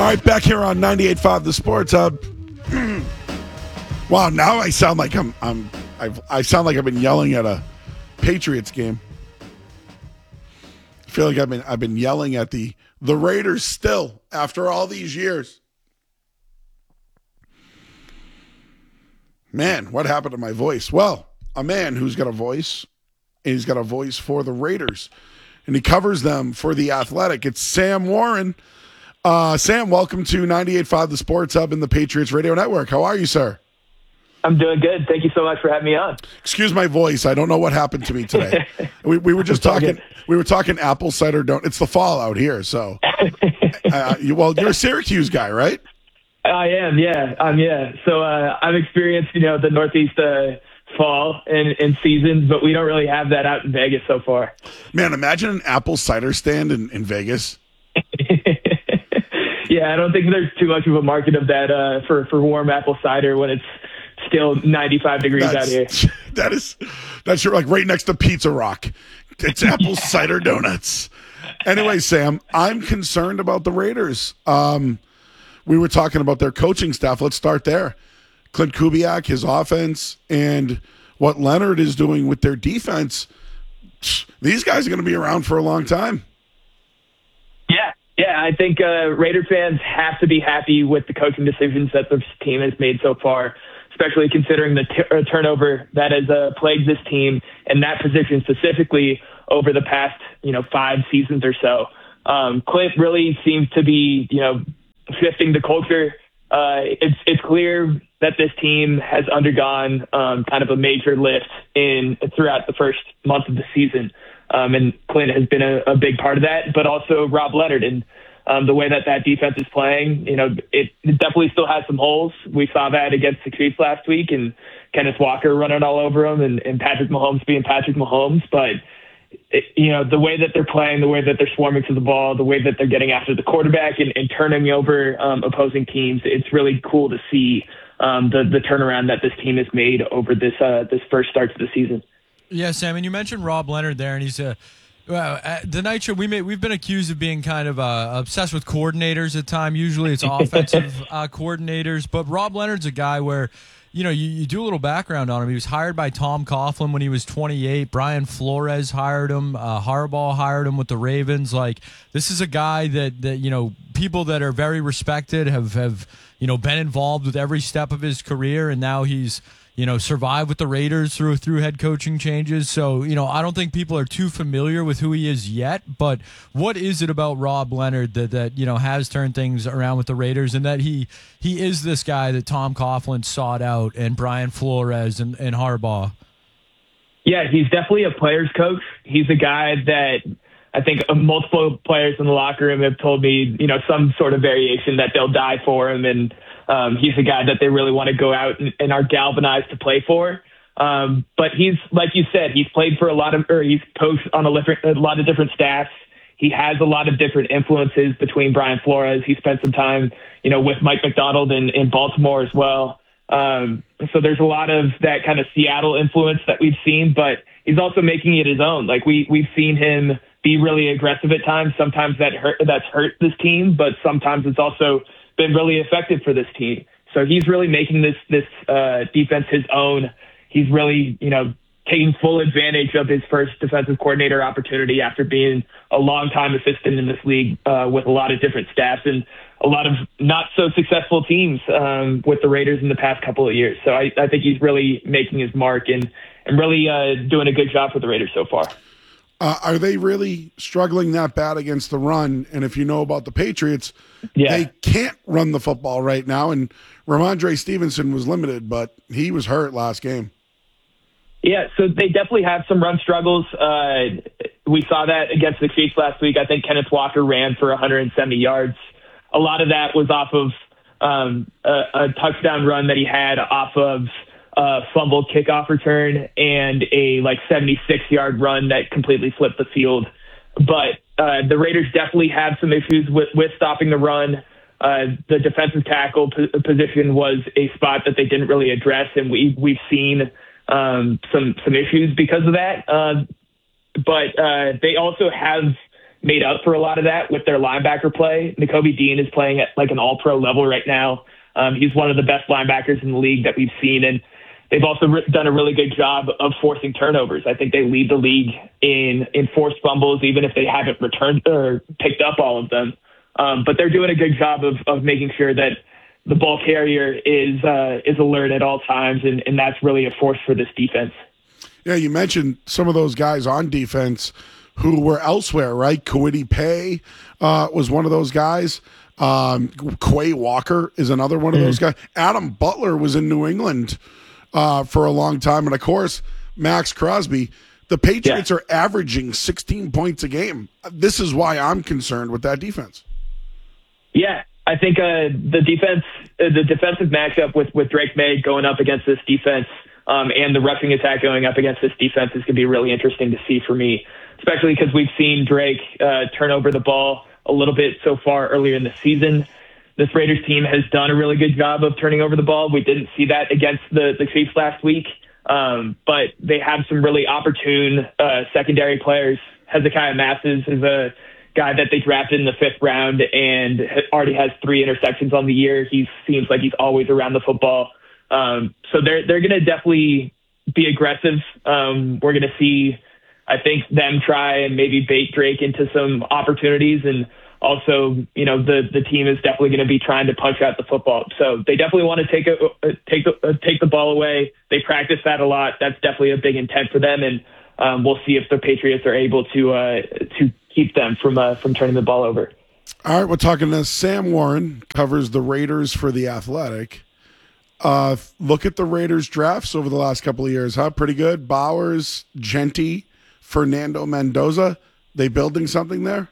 right, back here on 98.5 The Sports Hub. Wow, now I sound like I sound like I've been yelling at a Patriots game. I feel like I've been yelling at the Raiders still after all these years. Man, what happened to my voice? Well, a man who's got a voice, and he's got a voice for the Raiders, and he covers them for The Athletic. It's Sam Warren. Sam, welcome to 98.5 The Sports Hub and the Patriots Radio Network. How are you, sir? I'm doing good. Thank you so much for having me on. Excuse my voice. I don't know what happened to me today. We were just talking. We were talking apple cider donut. It's the fall out here, so. You're a Syracuse guy, right? I am, yeah. So I've experienced, the Northeast fall and seasons, but we don't really have that out in Vegas so far. Man, imagine an apple cider stand in Vegas. Yeah, I don't think there's too much of a market of that for warm apple cider when it's still 95 degrees out here. That's like right next to Pizza Rock. It's apple cider donuts. Anyway, Sam, I'm concerned about the Raiders. We were talking about their coaching staff. Let's start there. Clint Kubiak, his offense, and what Leonard is doing with their defense. These guys are going to be around for a long time. Yeah, I think Raider fans have to be happy with the coaching decisions that this team has made so far, especially considering the turnover that has plagued this team and that position specifically over the past, 5 seasons or so. Clint really seems to be, shifting the culture. It's clear that this team has undergone kind of a major lift throughout the first month of the season. And Clint has been a big part of that, but also Rob Leonard and the way that defense is playing. It definitely still has some holes. We saw that against the Chiefs last week, and Kenneth Walker running all over them, and Patrick Mahomes being Patrick Mahomes. But the way that they're playing, the way that they're swarming to the ball, the way that they're getting after the quarterback and turning over opposing teams, it's really cool to see the turnaround that this team has made over this first start to the season. Yeah, Sam, and you mentioned Rob Leonard there, and he's the night show we've been accused of being kind of obsessed with coordinators at times. Usually it's offensive coordinators, but Rob Leonard's a guy where you do a little background on him. He was hired by Tom Coughlin when he was 28. Brian Flores hired him. Harbaugh hired him with the Ravens. Like, this is a guy that people that are very respected have been involved with every step of his career, and now he's survived with the Raiders through head coaching changes. So, I don't think people are too familiar with who he is yet, but what is it about Rob Leonard that has turned things around with the Raiders, and that he is this guy that Tom Coughlin sought out, and Brian Flores and Harbaugh? Yeah, he's definitely a player's coach. He's a guy that I think multiple players in the locker room have told me, some sort of variation that they'll die for him, and he's a guy that they really want to go out and are galvanized to play for. But he's, like you said, he's played for he's coached on a lot of different staffs. He has a lot of different influences between Brian Flores. He spent some time, with Mike McDonald in Baltimore as well. So there's a lot of that kind of Seattle influence that we've seen, but he's also making it his own. Like we've seen him be really aggressive at times. Sometimes that's hurt this team, but sometimes it's also been really effective for this team. So he's really making this defense his own. He's really, taking full advantage of his first defensive coordinator opportunity after being a long-time assistant in this league with a lot of different staffs and a lot of not so successful teams with the Raiders in the past couple of years. So I think he's really making his mark and really doing a good job for the Raiders so far. Are they really struggling that bad against the run? And if you know about the Patriots, They can't run the football right now. And Ramondre Stevenson was limited, but he was hurt last game. Yeah, so they definitely have some run struggles. We saw that against the Chiefs last week. I think Kenneth Walker ran for 170 yards. A lot of that was off of a touchdown run that he had off of fumbled kickoff return and a 76-yard run that completely flipped the field. But the Raiders definitely have some issues with stopping the run. The defensive tackle position was a spot that they didn't really address, and we've seen some issues because of that. But they also have made up for a lot of that with their linebacker play. Nakobe Dean is playing at like an all-pro level right now. He's one of the best linebackers in the league that we've seen, and they've also done a really good job of forcing turnovers. I think they lead the league in forced fumbles, even if they haven't returned or picked up all of them. But they're doing a good job of making sure that the ball carrier is alert at all times, and that's really a force for this defense. Yeah, you mentioned some of those guys on defense who were elsewhere, right? Kwity Paye was one of those guys. Quay Walker is another one of those guys. Adam Butler was in New England for a long time. And, of course, Max Crosby. The Patriots are averaging 16 points a game. This is why I'm concerned with that defense. Yeah, I think the defensive matchup with Drake May going up against this defense and the rushing attack going up against this defense is going to be really interesting to see for me, especially because we've seen Drake turn over the ball a little bit so far earlier in the season. This Raiders team has done a really good job of turning over the ball. We didn't see that against the Chiefs last week, but they have some really opportune secondary players. Hezekiah Masses is a guy that they drafted in the 5th round and already has 3 interceptions on the year. He seems like he's always around the football. So they're going to definitely be aggressive. We're going to see, I think, them try and maybe bait Drake into some opportunities. And also, the team is definitely going to be trying to punch out the football. So they definitely want to take the ball away. They practice that a lot. That's definitely a big intent for them. And we'll see if the Patriots are able to keep them from turning the ball over. All right, we're talking to Sam Warren, covers the Raiders for The Athletic. Look at the Raiders drafts over the last couple of years, huh? Pretty good. Bowers, Genty, Fernando Mendoza. They building something there?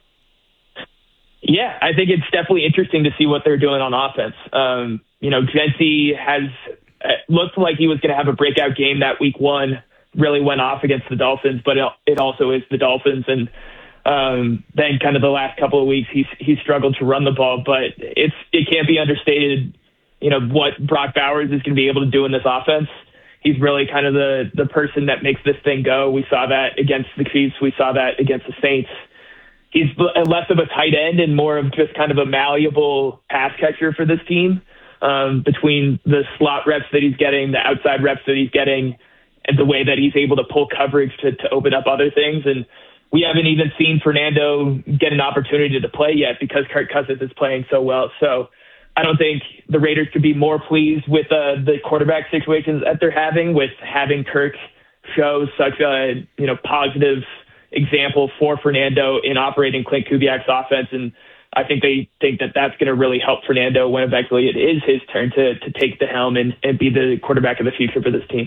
Yeah, I think it's definitely interesting to see what they're doing on offense. Genty has looked like he was going to have a breakout game that week 1, really went off against the Dolphins, but it also is the Dolphins. And then kind of the last couple of weeks, he's struggled to run the ball, but it can't be understated, what Brock Bowers is going to be able to do in this offense. He's really kind of the person that makes this thing go. We saw that against the Chiefs. We saw that against the Saints. He's less of a tight end and more of just kind of a malleable pass catcher for this team, between the slot reps that he's getting, the outside reps that he's getting, and the way that he's able to pull coverage to open up other things. And we haven't even seen Fernando get an opportunity to play yet because Kirk Cousins is playing so well. So I don't think the Raiders could be more pleased with the quarterback situations that they're having, with having Kirk show such a positive example for Fernando in operating Clint Kubiak's offense. And I think they think that that's going to really help Fernando when eventually it is his turn to take the helm and be the quarterback of the future for this team.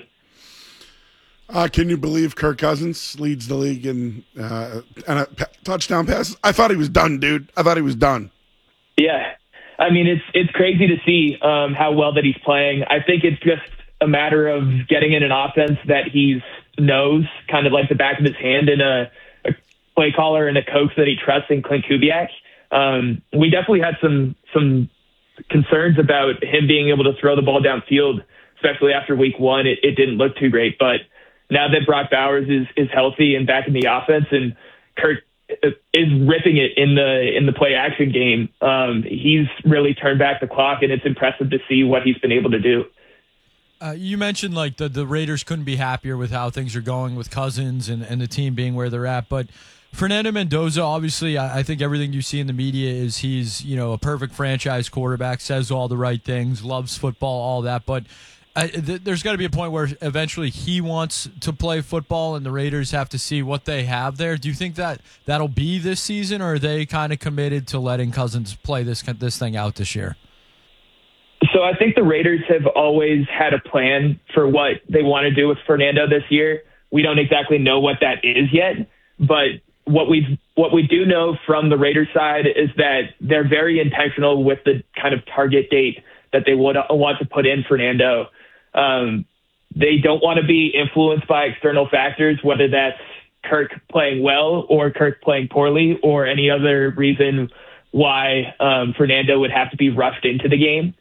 Can you believe Kirk Cousins leads the league in touchdown passes? I thought he was done, dude. I thought he was done. Yeah. I mean, it's crazy to see how well that he's playing. I think it's just a matter of getting in an offense that he knows kind of like the back of his hand, and a play caller and a coach that he trusts in Clint Kubiak. We definitely had some concerns about him being able to throw the ball downfield, especially after week 1. It didn't look too great, but now that Brock Bowers is healthy and back in the offense, and Kirk is ripping it in the play action game, he's really turned back the clock, and it's impressive to see what he's been able to do. You mentioned like the Raiders couldn't be happier with how things are going with Cousins and the team being where they're at, but Fernando Mendoza, obviously, I think everything you see in the media is he's a perfect franchise quarterback, says all the right things, loves football, all that, but there's got to be a point where eventually he wants to play football and the Raiders have to see what they have there. Do you think that'll be this season, or are they kind of committed to letting Cousins play this thing out this year? So I think the Raiders have always had a plan for what they want to do with Fernando this year. We don't exactly know what that is yet, but what we do know from the Raiders side is that they're very intentional with the kind of target date that they would want to put in Fernando. They don't want to be influenced by external factors, whether that's Kirk playing well or Kirk playing poorly or any other reason why Fernando would have to be rushed into the game.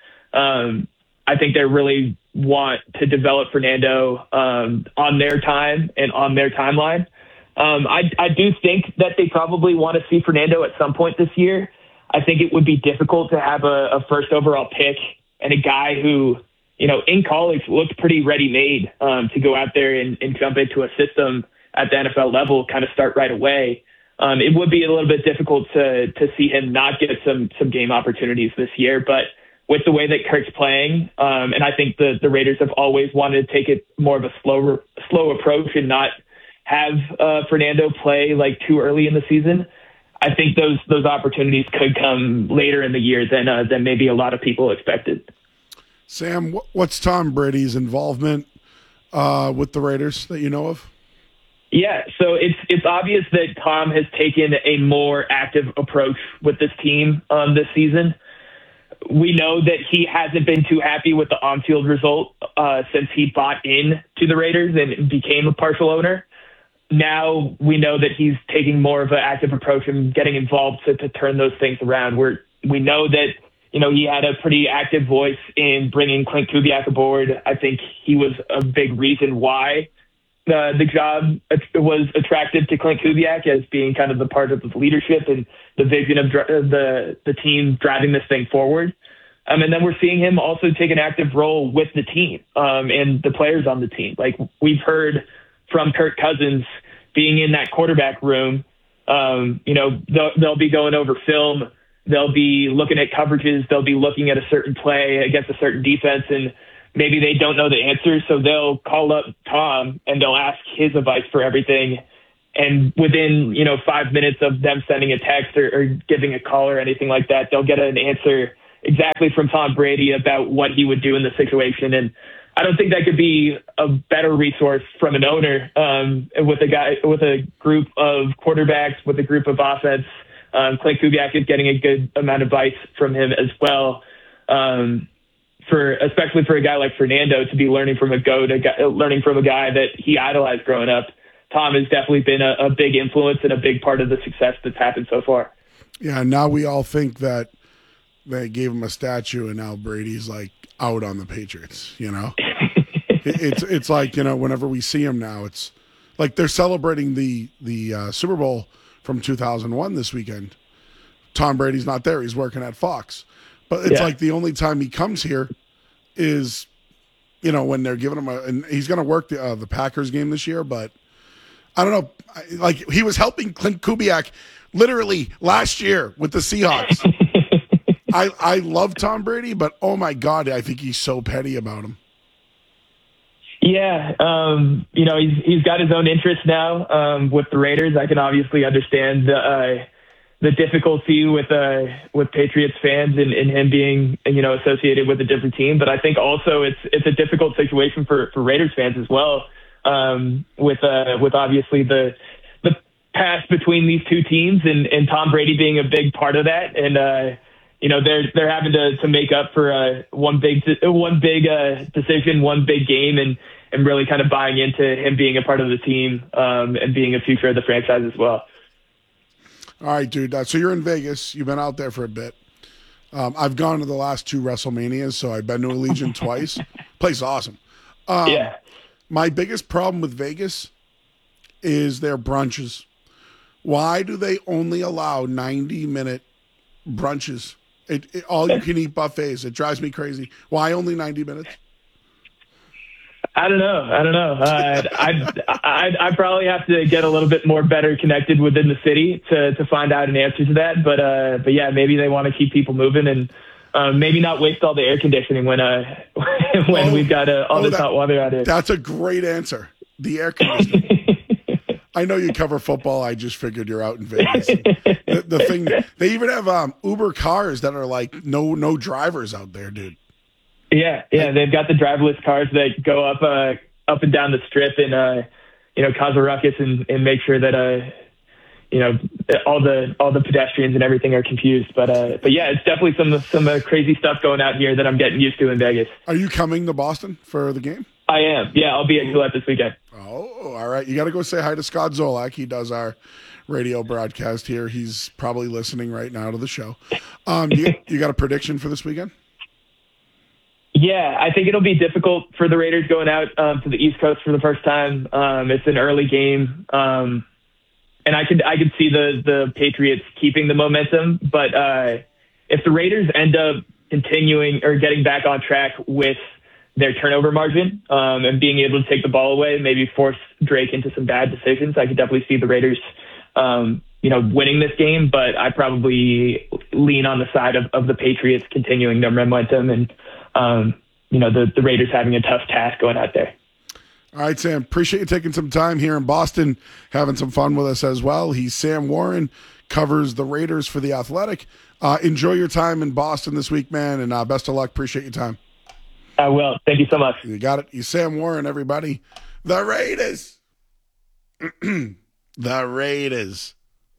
I think they really want to develop Fernando on their time and on their timeline. I do think that they probably want to see Fernando at some point this year. I think it would be difficult to have a first overall pick and a guy who, in college looked pretty ready-made to go out there and jump into a system at the NFL level, kind of start right away. It would be a little bit difficult to see him not get some game opportunities this year, but with the way that Kirk's playing, and I think the Raiders have always wanted to take it more of a slow approach and not have Fernando play like too early in the season. I think those opportunities could come later in the year than maybe a lot of people expected. Sam, what's Tom Brady's involvement with the Raiders that you know of? Yeah, so it's obvious that Tom has taken a more active approach with this team this season. We know that he hasn't been too happy with the on-field result since he bought in to the Raiders and became a partial owner. Now we know that he's taking more of an active approach and getting involved to turn those things around. We know that he had a pretty active voice in bringing Clint Kubiak aboard. I think he was a big reason why the job was attractive to Clint Kubiak as being kind of the part of the leadership and the vision of the team driving this thing forward. And then we're seeing him also take an active role with the team and the players on the team. Like we've heard from Kirk Cousins being in that quarterback room, they'll be going over film. They'll be looking at coverages. They'll be looking at a certain play against a certain defense, and maybe they don't know the answers. So they'll call up Tom and they'll ask his advice for everything. And within, 5 minutes of them sending a text or giving a call or anything like that, they'll get an answer exactly from Tom Brady about what he would do in the situation. And I don't think that could be a better resource from an owner with a group of quarterbacks, with a group of offense. Clint Kubiak is getting a good amount of advice from him as well. Especially for a guy like Fernando to be learning from a guy that he idolized growing up. Tom has definitely been a big influence and a big part of the success that's happened so far. Yeah, now we all think that they gave him a statue and now Brady's like out on the Patriots, It's like, whenever we see him now, it's like they're celebrating the Super Bowl from 2001 this weekend. Tom Brady's not there. He's working at Fox. But it's like the only time he comes here is, when they're giving him and he's going to work the Packers game this year, but I don't know. Like he was helping Clint Kubiak literally last year with the Seahawks. I love Tom Brady, but oh my God, I think he's so petty about him. Yeah, he's got his own interests now with the Raiders. I can obviously understand the difficulty with Patriots fans and him being associated with a different team, but I think also it's a difficult situation for Raiders fans as well. With obviously the past between these two teams and Tom Brady being a big part of that, and they're having to make up for one big decision, one big game, and really kind of buying into him being a part of the team and being a future of the franchise as well. All right, dude. So you're in Vegas. You've been out there for a bit. I've gone to the last two WrestleManias, so I've been to Allegiant twice. Place is awesome. Yeah. My biggest problem with Vegas is their brunches. Why do they only allow 90-minute brunches? All you can eat buffets. It drives me crazy. Why only 90 minutes? I don't know. I probably have to get a little bit more better connected within the city to find out an answer to that. But yeah, maybe they want to keep people moving and maybe not waste all the air conditioning when we've got all this hot weather out here. That's a great answer. The air conditioning. I know you cover football. I just figured you're out in Vegas. The thing, they even have Uber cars that are like no drivers out there, dude. Yeah, they've got the driverless cars that go up and down the strip and cause a ruckus and make sure that all the pedestrians and everything are confused. But yeah, it's definitely some crazy stuff going out here that I'm getting used to in Vegas. Are you coming to Boston for the game? I am. Yeah, I'll be at Gillette this weekend. Oh, all right. You got to go say hi to Scott Zolak. He does our radio broadcast here. He's probably listening right now to the show. You got a prediction for this weekend? Yeah, I think it'll be difficult for the Raiders going out to the East Coast for the first time. It's an early game. and I could see the Patriots keeping the momentum. But if the Raiders end up continuing or getting back on track with their turnover margin and being able to take the ball away, maybe force Drake into some bad decisions, I could definitely see the Raiders, winning this game. But I probably lean on the side of the Patriots continuing their momentum and, the Raiders having a tough task going out there. All right, Sam, appreciate you taking some time here in Boston, having some fun with us as well. He's Sam Warren, covers the Raiders for The Athletic. Enjoy your time in Boston this week, man, and best of luck. Appreciate your time. I will. Thank you so much. You got it. He's Sam Warren, everybody. The Raiders. The Raiders.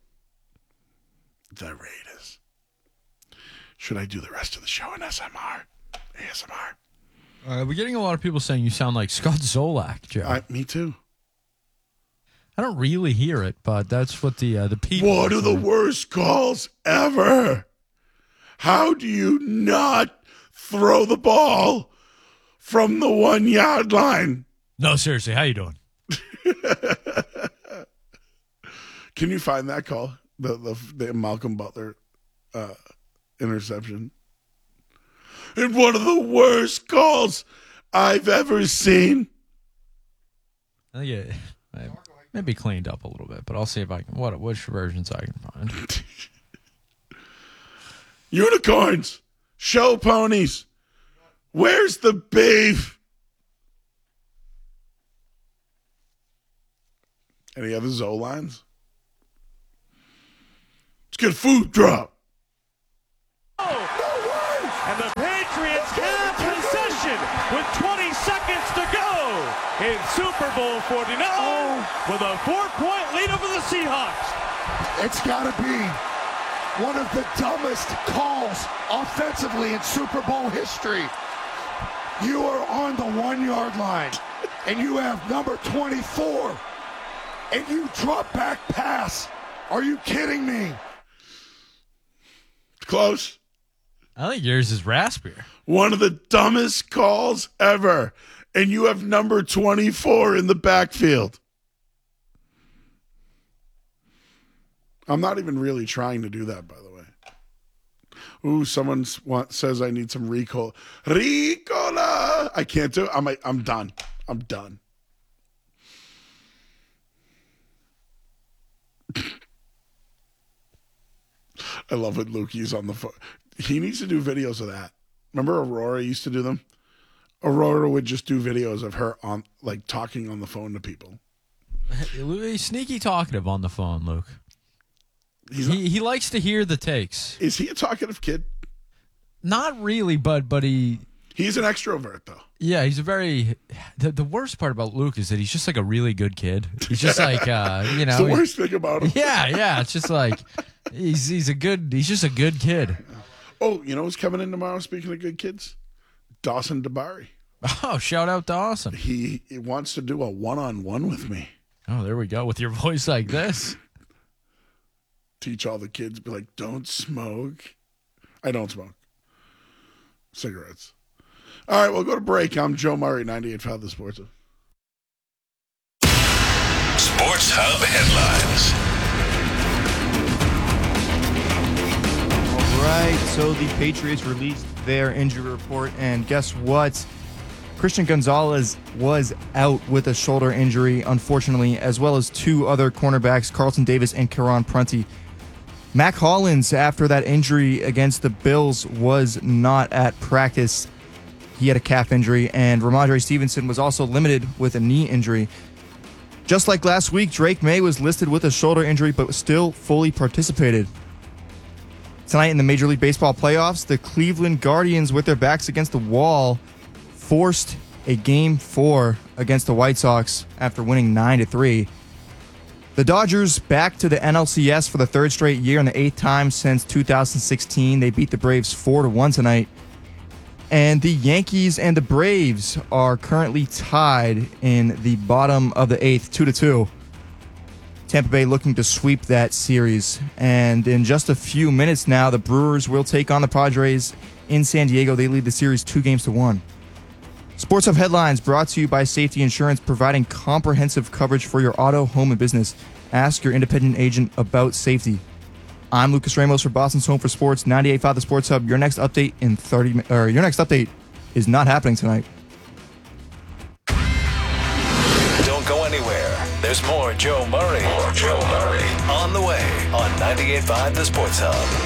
The Raiders. Should I do the rest of the show in ASMR? We're getting a lot of people saying you sound like Scott Zolak, Joe. Me too. I don't really hear it, but that's what the people. One of the worst calls ever. How do you not throw the ball from the 1 yard line? No, seriously, how you doing? Can you find that call? The Malcolm Butler interception. And one of the worst calls I've ever seen. I think it maybe cleaned up a little bit, but I'll see if I can. Which versions I can find. Unicorns, show ponies. Where's the beef? Any other Zoe lines? Let's get a food drop. And the Patriots have possession with 20 seconds to go in Super Bowl 49 with a 4-point lead over the Seahawks. It's got to be one of the dumbest calls offensively in Super Bowl history. You are on the 1 yard line and you have number 24 and you drop back pass. Are you kidding me? Close. I think yours is raspier. One of the dumbest calls ever. And you have number 24 in the backfield. I'm not even really trying to do that, by the way. Ooh, someone says I need some Ricola. Ricola! I can't do it. I'm done. I'm done. I love it. Lukey's on the phone. He needs to do videos of that. Remember Aurora used to do them? Aurora would just do videos of her on talking on the phone to people. He's sneaky talkative on the phone, Luke. He likes to hear the takes. Is he a talkative kid? Not really, but he's an extrovert though. Yeah, he's a very. The worst part about Luke is that he's just like a really good kid. He's just like It's the worst thing about him. Yeah. It's just like he's just a good kid. Oh, you know who's coming in tomorrow? Speaking of good kids, Dawson DeBari. Oh, shout out Dawson. He wants to do a one-on-one with me. Oh, there we go. With your voice like this. Teach all the kids, be like, don't smoke. I don't smoke. Cigarettes. All right, we'll go to break. I'm Joe Murray, 98.5 The Sports Hub. Sports Hub headlines. All right, so the Patriots released their injury report, and guess what? Christian Gonzalez was out with a shoulder injury, unfortunately, as well as two other cornerbacks, Carlton Davis and Karan Prunty. Mac Hollins, after that injury against the Bills, was not at practice. He had a calf injury, and Ramondre Stevenson was also limited with a knee injury. Just like last week, Drake May was listed with a shoulder injury, but still fully participated. Tonight in the Major League Baseball playoffs, the Cleveland Guardians, with their backs against the wall, forced a Game 4 against the White Sox after winning 9-3. The Dodgers back to the NLCS for the third straight year and the eighth time since 2016. They beat the Braves 4-1 tonight. And the Yankees and the Braves are currently tied in the bottom of the eighth, 2-2. Tampa Bay looking to sweep that series. And in just a few minutes now, the Brewers will take on the Padres in San Diego. They lead the series 2-1. Sports Hub headlines brought to you by Safety Insurance, providing comprehensive coverage for your auto, home, and business. Ask your independent agent about safety. I'm Lucas Ramos for Boston's Home for Sports, 98.5 The Sports Hub. Your next update is not happening tonight. Don't go anywhere. There's more Joe Murray. On the way on 98.5 The Sports Hub.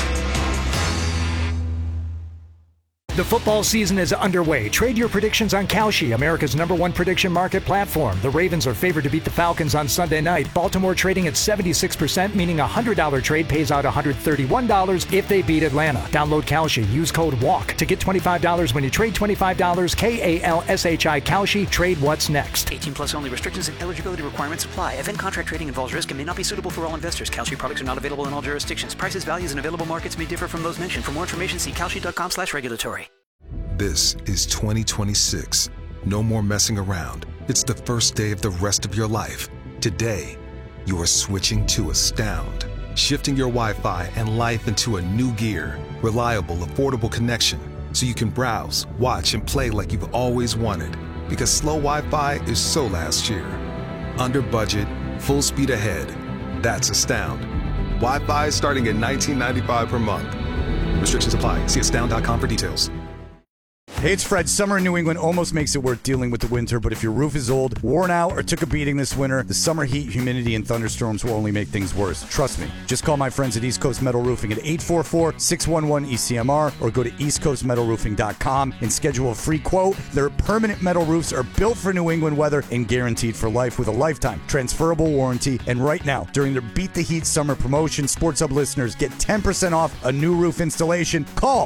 The football season is underway. Trade your predictions on Kalshi, America's #1 prediction market platform. The Ravens are favored to beat the Falcons on Sunday night. Baltimore trading at 76%, meaning a $100 trade pays out $131 if they beat Atlanta. Download Kalshi. Use code WALK to get $25 when you trade $25. KALSHI Kalshi. Trade what's next. 18 plus only. Restrictions and eligibility requirements apply. Event contract trading involves risk and may not be suitable for all investors. Kalshi products are not available in all jurisdictions. Prices, values, and available markets may differ from those mentioned. For more information, see kalshi.com/regulatory. This is 2026. No more messing around. It's the first day of the rest of your life. Today, you are switching to Astound. Shifting your Wi-Fi and life into a new gear. Reliable, affordable connection. So you can browse, watch, and play like you've always wanted. Because slow Wi-Fi is so last year. Under budget, full speed ahead. That's Astound. Wi-Fi starting at $19.95 per month. Restrictions apply. See astound.com for details. Hey, it's Fred. Summer in New England almost makes it worth dealing with the winter, but if your roof is old, worn out, or took a beating this winter, the summer heat, humidity, and thunderstorms will only make things worse. Trust me. Just call my friends at East Coast Metal Roofing at 844-611-ECMR or go to eastcoastmetalroofing.com and schedule a free quote. Their permanent metal roofs are built for New England weather and guaranteed for life with a lifetime transferable warranty. And right now, during their Beat the Heat summer promotion, Sports Hub listeners get 10% off a new roof installation. Call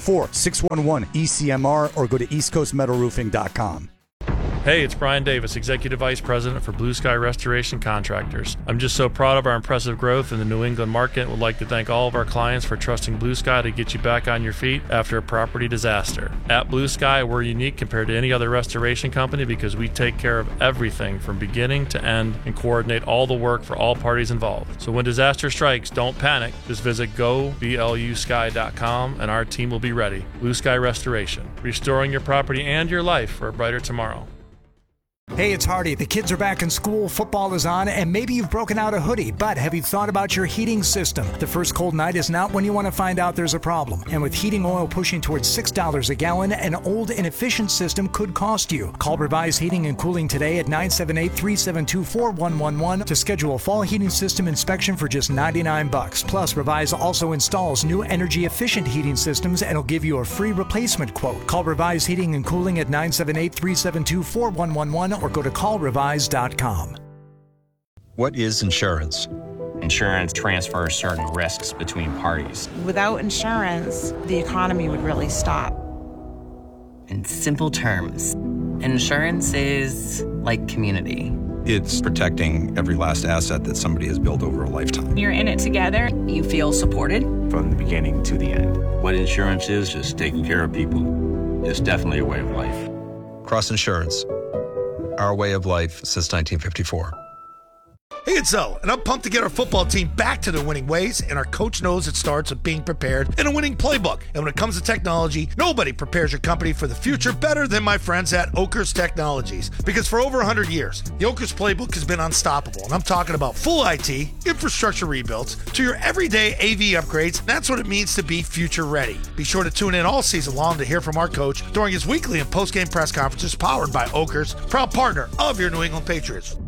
844-611-ECMR or go to eastcoastmetalroofing.com. Hey, it's Brian Davis, Executive Vice President for Blue Sky Restoration Contractors. I'm just so proud of our impressive growth in the New England market and would like to thank all of our clients for trusting Blue Sky to get you back on your feet after a property disaster. At Blue Sky, we're unique compared to any other restoration company because we take care of everything from beginning to end and coordinate all the work for all parties involved. So when disaster strikes, don't panic. Just visit goblusky.com and our team will be ready. Blue Sky Restoration, restoring your property and your life for a brighter tomorrow. Hey, it's Hardy. The kids are back in school, football is on, and maybe you've broken out a hoodie, but have you thought about your heating system? The first cold night is not when you want to find out there's a problem. And with heating oil pushing towards $6 a gallon, an old, inefficient system could cost you. Call Revise Heating and Cooling today at 978-372-4111 to schedule a fall heating system inspection for just $99. Plus, Revise also installs new energy-efficient heating systems and will give you a free replacement quote. Call Revise Heating and Cooling at 978-372-4111 or go to callrevise.com. What is insurance? Insurance transfers certain risks between parties. Without insurance, the economy would really stop. In simple terms, insurance is like community. It's protecting every last asset that somebody has built over a lifetime. You're in it together. You feel supported from the beginning to the end. What insurance is just taking care of people. It's definitely a way of life. Cross Insurance. Our way of life since 1954. Hey, it's Zoe, and I'm pumped to get our football team back to their winning ways, and our coach knows it starts with being prepared and a winning playbook. And when it comes to technology, nobody prepares your company for the future better than my friends at Oakers Technologies. Because for over 100 years, the Oakers playbook has been unstoppable, and I'm talking about full IT, infrastructure rebuilds, to your everyday AV upgrades. That's what it means to be future ready. Be sure to tune in all season long to hear from our coach during his weekly and post-game press conferences powered by Oakers, proud partner of your New England Patriots.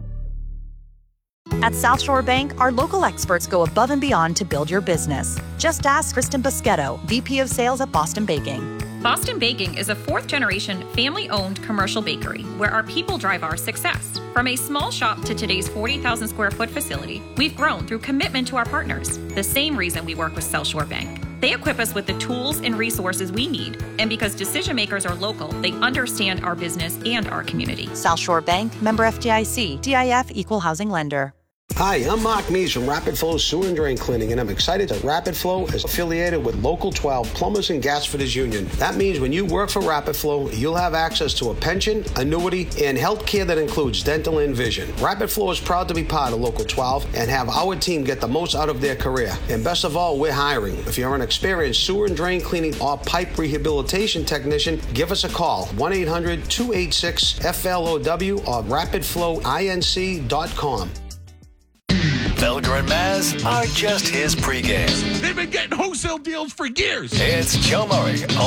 At South Shore Bank, our local experts go above and beyond to build your business. Just ask Kristen Boschetto, VP of Sales at Boston Baking. Boston Baking is a fourth-generation, family-owned commercial bakery where our people drive our success. From a small shop to today's 40,000-square-foot facility, we've grown through commitment to our partners, the same reason we work with South Shore Bank. They equip us with the tools and resources we need, and because decision makers are local, they understand our business and our community. South Shore Bank, member FDIC, DIF Equal Housing Lender. Hi, I'm Mark Mees from Rapid Flow Sewer and Drain Cleaning, and I'm excited that Rapid Flow is affiliated with Local 12 Plumbers and Gasfitters Union. That means when you work for Rapid Flow, you'll have access to a pension, annuity, and health care that includes dental and vision. Rapid Flow is proud to be part of Local 12 and have our team get the most out of their career. And best of all, we're hiring. If you're an experienced sewer and drain cleaning or pipe rehabilitation technician, give us a call, 1-800-286-FLOW or rapidflowinc.com. Felger and Maz are just his pregame. They've been getting wholesale deals for years. It's Joe Murray on